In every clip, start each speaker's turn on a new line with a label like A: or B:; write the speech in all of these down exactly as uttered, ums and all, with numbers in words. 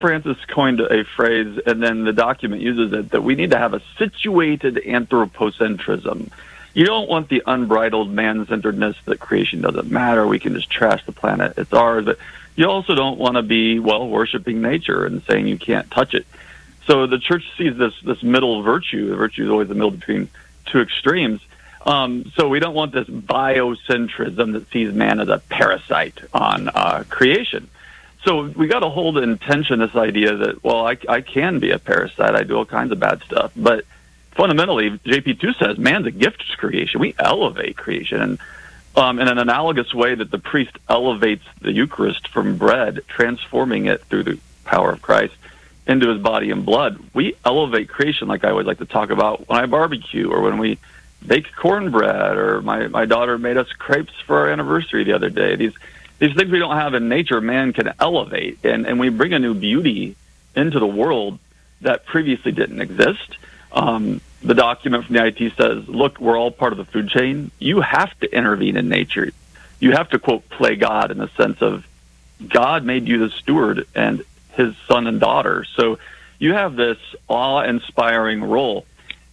A: Francis coined a phrase, and then the document uses it, that we need to have a situated anthropocentrism. You don't want the unbridled man-centeredness that creation doesn't matter, we can just trash the planet, it's ours. But you also don't want to be, well, worshiping nature and saying you can't touch it. So the church sees this this middle virtue. The virtue is always the middle between two extremes. Um, so we don't want this biocentrism that sees man as a parasite on uh, creation. So we got to hold in tension this idea that, well, I, I can be a parasite. I do all kinds of bad stuff. But fundamentally, J P two says man's a gift to creation. We elevate creation. And um, in an analogous way that the priest elevates the Eucharist from bread, transforming it through the power of Christ into his body and blood, we elevate creation, like I always like to talk about when I barbecue or when we bake cornbread, or my, my daughter made us crepes for our anniversary the other day. These these things we don't have in nature, man can elevate, and, and we bring a new beauty into the world that previously didn't exist. Um, the document from the I T says, look, we're all part of the food chain. You have to intervene in nature. You have to, quote, play God, in the sense of God made you the steward and his son and daughter. So you have this awe-inspiring role.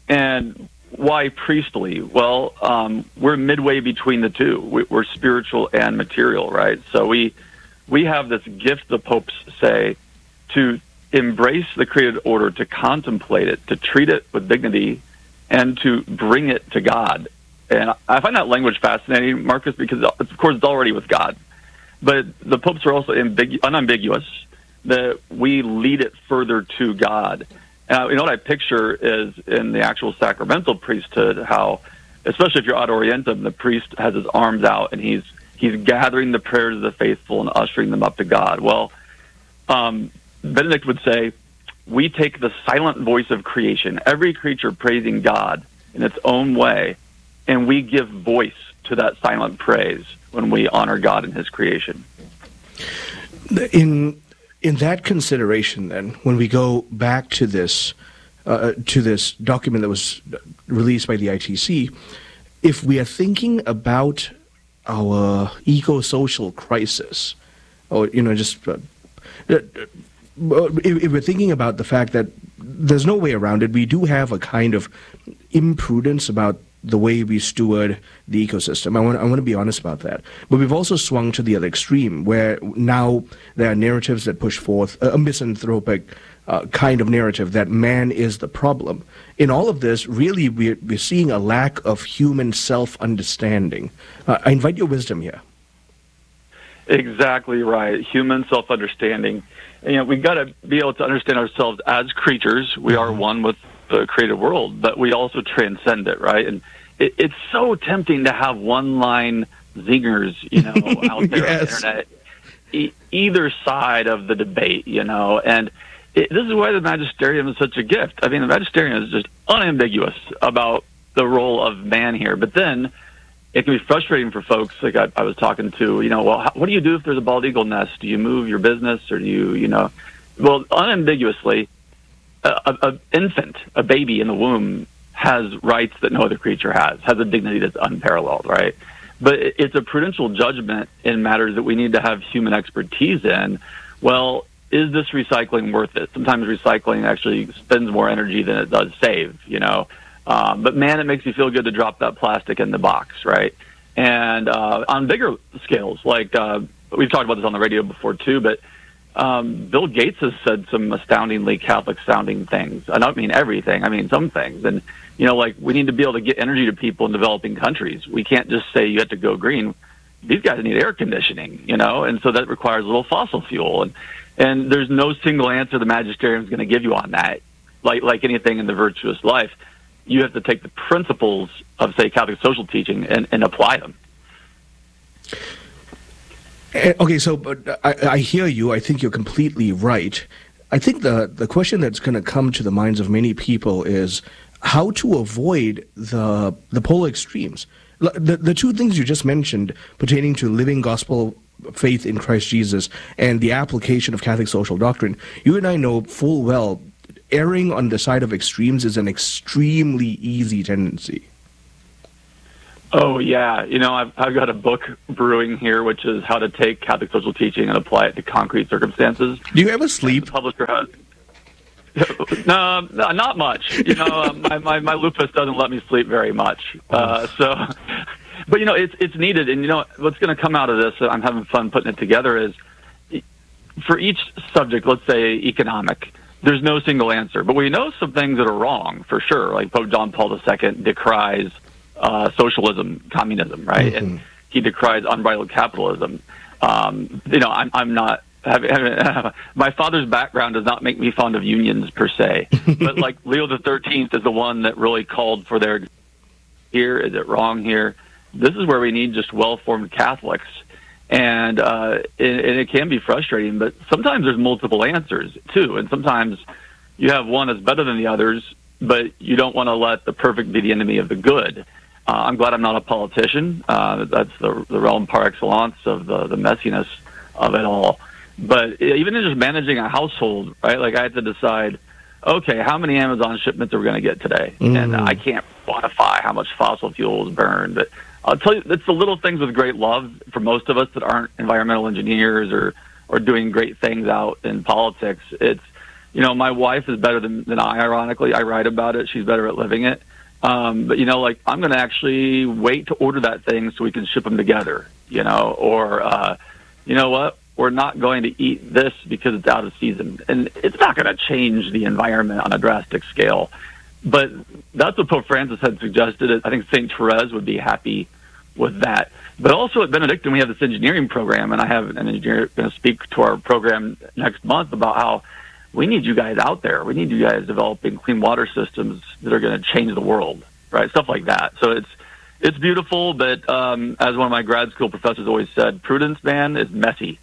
A: And why priestly? Well, um, we're midway between the two. We, we're spiritual and material, right? So we we have this gift, the popes say, to embrace the created order, to contemplate it, to treat it with dignity, and to bring it to God. And I find that language fascinating, Marcus, because, of course, it's already with God. But the popes are also ambigu- unambiguous that we lead it further to God. Uh, you know what I picture is in the actual sacramental priesthood, how, especially if you're ad orientem, the priest has his arms out and he's he's gathering the prayers of the faithful and ushering them up to God. Well, um, Benedict would say, we take the silent voice of creation, every creature praising God in its own way, and we give voice to that silent praise when we honor God in his creation.
B: In in that consideration, then, when we go back to this uh, to this document that was released by the I T C, if we are thinking about our eco-social crisis, or you know, just uh, uh, if, if we're thinking about the fact that there's no way around it, we do have a kind of imprudence about the way we steward the ecosystem. I want, I want to be honest about that. But we've also swung to the other extreme, where now there are narratives that push forth a misanthropic uh, kind of narrative that man is the problem. In all of this, really, we're, we're seeing a lack of human self-understanding. Uh, I invite your wisdom here.
A: Exactly right. Human self-understanding. And, you know, we've got to be able to understand ourselves as creatures. We are one with the created world, but we also transcend it, right? And it, it's so tempting to have one-line zingers, you know, out there yes. on the internet, e- either side of the debate, you know. And it, this is why the magisterium is such a gift. I mean, the magisterium is just unambiguous about the role of man here. But then it can be frustrating for folks, like I, I was talking to, you know, well, how, what do you do if there's a bald eagle nest? Do you move your business, or do you, you know, well, unambiguously, A, a infant, a baby in the womb, has rights that no other creature has, has a dignity that's unparalleled, right? But it's a prudential judgment in matters that we need to have human expertise in. Well, is this recycling worth it? Sometimes recycling actually spends more energy than it does save, you know? Um, but man, it makes you feel good to drop that plastic in the box, right? And uh, on bigger scales, like uh, we've talked about this on the radio before too, but Um, Bill Gates has said some astoundingly Catholic-sounding things. I don't mean everything. I mean some things. And, you know, like, we need to be able to get energy to people in developing countries. We can't just say you have to go green. These guys need air conditioning, you know, and so that requires a little fossil fuel. And and there's no single answer the magisterium is going to give you on that. Like like anything in the virtuous life, you have to take the principles of, say, Catholic social teaching and, and apply them.
B: Okay, so but I, I hear you. I think you're completely right. I think the, the question that's going to come to the minds of many people is how to avoid the the polar extremes. The, the two things you just mentioned pertaining to living gospel faith in Christ Jesus and the application of Catholic social doctrine, you and I know full well erring on the side of extremes is an extremely easy tendency.
A: Oh, yeah. You know, I've, I've got a book brewing here, which is how to take Catholic social teaching and apply it to concrete circumstances.
B: Do you ever sleep?
A: The publisher has. No, no, not much. You know, uh, my, my, my lupus doesn't let me sleep very much. Uh, so, but, you know, it's, it's needed. And, you know, what's going to come out of this, I'm having fun putting it together, is for each subject, let's say economic, there's no single answer. But we know some things that are wrong, for sure. Like Pope John Paul the Second decries uh, socialism, communism, right? Mm-hmm. And he decries unbridled capitalism. Um, you know, I'm, I'm not... Having, having, my father's background does not make me fond of unions per se, but like Leo the thirteenth is the one that really called for their here. Is it wrong here? This is where we need just well-formed Catholics, and uh, it, and it can be frustrating. But sometimes there's multiple answers too, and sometimes you have one that's better than the others, but you don't want to let the perfect be the enemy of the good. Uh, I'm glad I'm not a politician. Uh, that's the, the realm par excellence of the, the messiness of it all. But even in just managing a household, right? Like I had to decide, okay, how many Amazon shipments are we going to get today? Mm. And I can't quantify how much fossil fuel is burned. But I'll tell you, it's the little things with great love for most of us that aren't environmental engineers or, or doing great things out in politics. It's, you know, my wife is better than, than I, ironically. I write about it. She's better at living it. Um, but, you know, like I'm going to actually wait to order that thing so we can ship them together, you know, or, uh, you know what? We're not going to eat this because it's out of season. And it's not going to change the environment on a drastic scale. But that's what Pope Francis had suggested. I think Saint Therese would be happy with that. But also at Benedictine, we have this engineering program, and I have an engineer going to speak to our program next month about how we need you guys out there. We need you guys developing clean water systems that are going to change the world, right? Stuff like that. So it's it's beautiful, but um, as one of my grad school professors always said, prudence, man, is messy.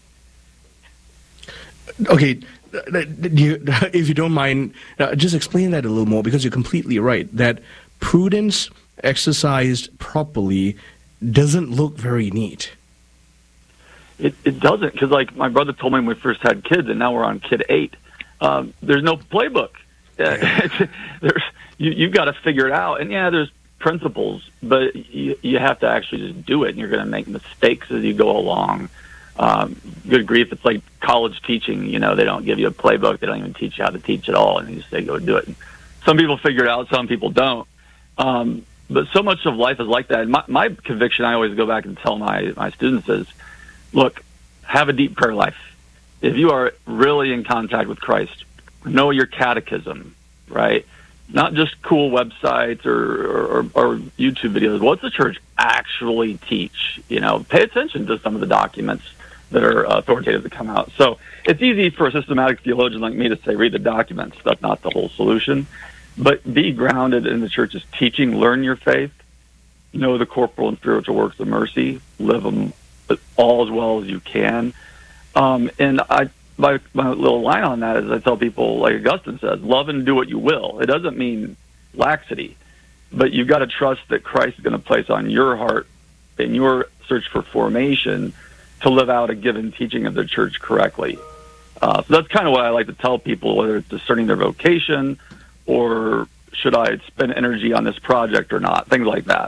B: Okay, if you don't mind, uh, just explain that a little more, because you're completely right that prudence exercised properly doesn't look very neat.
A: It, it doesn't, because like my brother told me when we first had kids, and now we're on kid eight, um, there's no playbook. Uh, there's, you, you've got to figure it out. And yeah, there's principles, but you, you have to actually just do it, and you're going to make mistakes as you go along. Um, good grief, it's like college teaching. You know, they don't give you a playbook. They don't even teach you how to teach at all, and you just say, go do it. And some people figure it out, some people don't. Um, but so much of life is like that. And my, my conviction, I always go back and tell my, my students is, look, have a deep prayer life. If you are really in contact with Christ, know your catechism, right? Not just cool websites or, or, or YouTube videos. What's the church actually teach? You know, pay attention to some of the documents that are authoritative to come out. So it's easy for a systematic theologian like me to say, read the documents. That's not the whole solution. But be grounded in the church's teaching. Learn your faith. Know the corporal and spiritual works of mercy. Live them all as well as you can. Um, and I, my, my little line on that is I tell people, like Augustine says, love and do what you will. It doesn't mean laxity, but you've got to trust that Christ is going to place on your heart in your search for formation to live out a given teaching of the church correctly. Uh, so that's kind of what I like to tell people, whether it's discerning their vocation or should I spend energy on this project or not, things like that.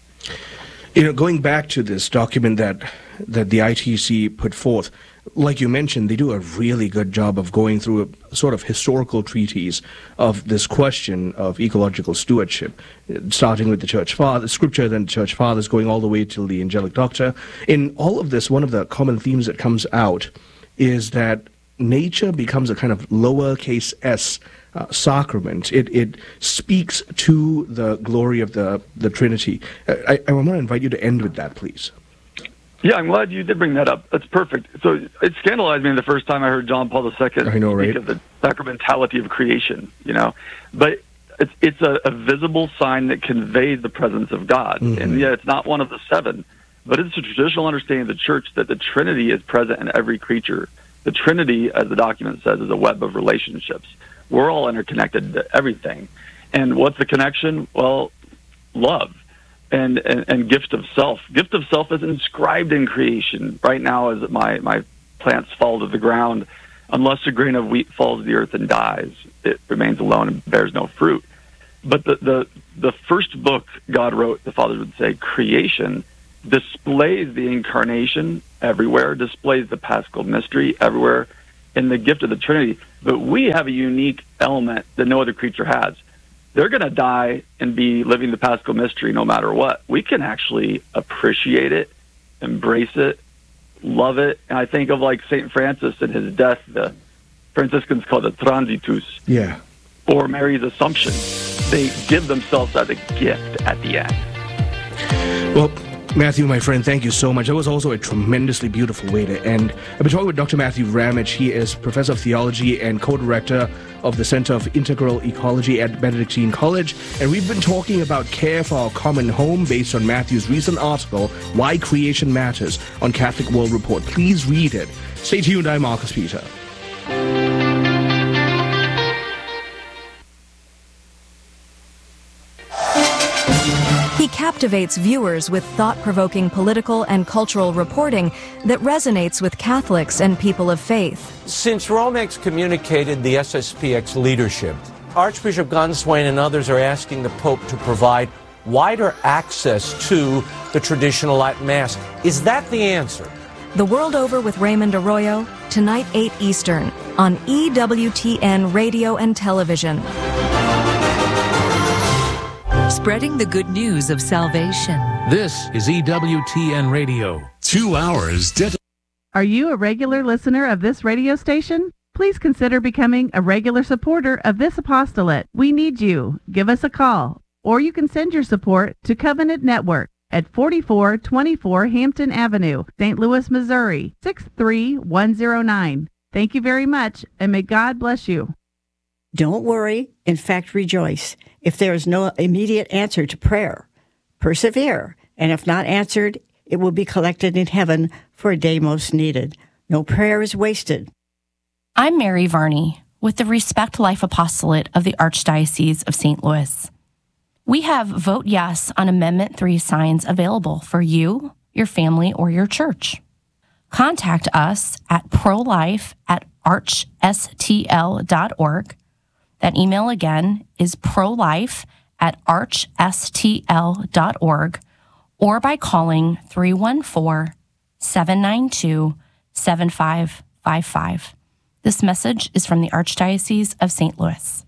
B: You know, going back to this document that that the I T C put forth, like you mentioned, they do a really good job of going through a sort of historical treatise of this question of ecological stewardship, starting with the Church Father, Scripture, then the Church Fathers, going all the way till the Angelic Doctor. In all of this, one of the common themes that comes out is that nature becomes a kind of lowercase s uh, sacrament. It it speaks to the glory of the, the Trinity. I, I want to invite you to end with that, please.
A: Yeah, I'm glad you did bring that up. That's perfect. So it scandalized me the first time I heard John Paul the Second
B: I know, right?
A: speak of the sacramentality of creation, you know. But it's it's a, a visible sign that conveys the presence of God. Mm-hmm. And yeah, it's not one of the seven, but it's a traditional understanding of the church that the Trinity is present in every creature. The Trinity, as the document says, is a web of relationships. We're all interconnected to everything. And what's the connection? Well, love. And, and and gift of self. Gift of self is inscribed in creation. Right now, as my, my plants fall to the ground, unless a grain of wheat falls to the earth and dies, it remains alone and bears no fruit. But the, the, the first book God wrote, the fathers would say, creation, displays the incarnation everywhere, displays the Paschal mystery everywhere, in the gift of the Trinity. But we have a unique element that no other creature has. They're going to die and be living the Paschal mystery no matter what. We can actually appreciate it, embrace it, love it. And I think of like Saint Francis and his death, the Franciscans call it transitus.
B: Yeah.
A: Or Mary's Assumption. They give themselves as a gift at the end.
B: Well, Matthew, my friend, thank you so much. That was also a tremendously beautiful way to end. I've been talking with Doctor Matthew Ramage. He is Professor of Theology and Co-Director of the Center of Integral Ecology at Benedictine College. And we've been talking about care for our common home based on Matthew's recent article, Why Creation Matters, on Catholic World Report. Please read it. Stay tuned. I'm Marcus Peter.
C: He captivates viewers with thought-provoking political and cultural reporting that resonates with Catholics and people of faith.
D: Since Rome excommunicated the S S P X leadership, Archbishop Gunswain and others are asking the Pope to provide wider access to the traditional Latin Mass. Is that the answer?
C: The World Over with Raymond Arroyo, tonight eight Eastern, on E W T N Radio and Television.
E: Spreading the good news of salvation.
F: This is E W T N Radio. Two hours. De-
G: Are you a regular listener of this radio station? Please consider becoming a regular supporter of this apostolate. We need you. Give us a call, or you can send your support to Covenant Network at forty-four twenty-four Hampton Avenue, Saint Louis, Missouri, six three one zero nine. Thank you very much, and may God bless you.
H: Don't worry, in fact rejoice. If there is no immediate answer to prayer, persevere, and if not answered, it will be collected in heaven for a day most needed. No prayer is wasted.
I: I'm Mary Varney with the Respect Life Apostolate of the Archdiocese of Saint Louis. We have Vote Yes on Amendment three signs available for you, your family, or your church. Contact us at prolife at arch s t l dot org. That email again is prolife at arch s t l dot org or by calling three one four, seven nine two, seven five five five. This message is from the Archdiocese of Saint Louis.